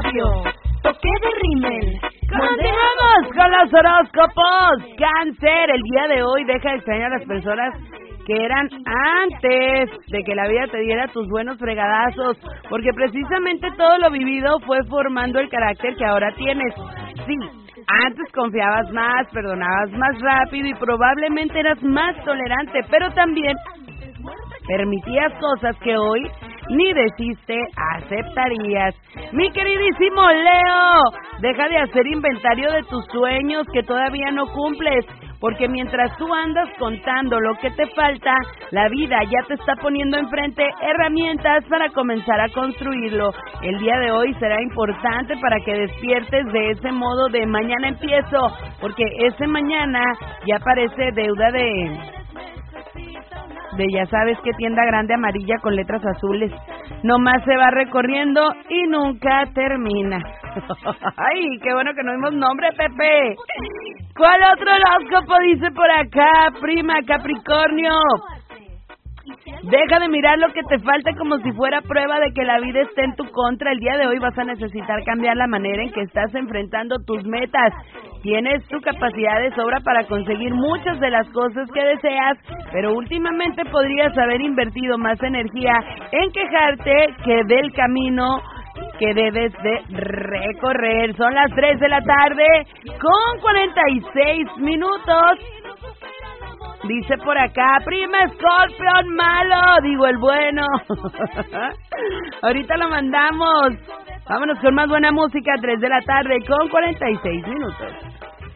Scorpio, toqué de rímel. Continuamos con los horóscopos. Cáncer, el día de hoy deja de extrañar a las personas que eran antes de que la vida te diera tus buenos fregadazos, porque precisamente todo lo vivido fue formando el carácter que ahora tienes. Sí, antes confiabas más, perdonabas más rápido y probablemente eras más tolerante, pero también permitías cosas que hoy ni deciste aceptarías. Mi queridísimo Leo, deja de hacer inventario de tus sueños que todavía no cumples, porque mientras tú andas contando lo que te falta, la vida ya te está poniendo enfrente herramientas para comenzar a construirlo. El día de hoy será importante para que despiertes de ese modo de mañana empiezo, porque ese mañana ya parece deuda de ya sabes qué tienda grande amarilla con letras azules. Nomás se va recorriendo y nunca termina. Ay, qué bueno que no dimos nombre, Pepe. ¿Cuál otro horóscopo dice por acá, prima Capricornio? Deja de mirar lo que te falta como si fuera prueba de que la vida está en tu contra. El día de hoy vas a necesitar cambiar la manera en que estás enfrentando tus metas. Tienes tu capacidad de sobra para conseguir muchas de las cosas que deseas, pero últimamente podrías haber invertido más energía en quejarte que del camino que debes de recorrer. Son las 3 de la tarde con 46 minutos. Dice por acá, prima Scorpion malo, digo el bueno. Ahorita lo mandamos. Vámonos con más buena música, 3 de la tarde con 46 minutos.